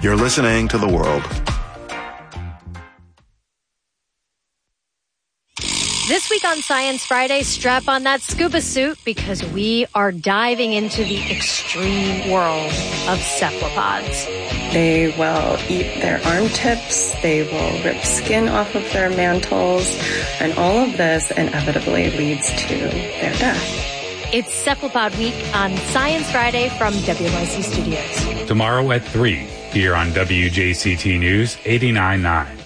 You're listening to The World. This week on Science Friday, strap on that scuba suit because we are diving into the extreme world of cephalopods. They will eat their arm tips, they will rip skin off of their mantles, and all of this inevitably leads to their death. It's Cephalopod Week on Science Friday from WNYC Studios. Tomorrow at 3 here on WJCT News 89.9.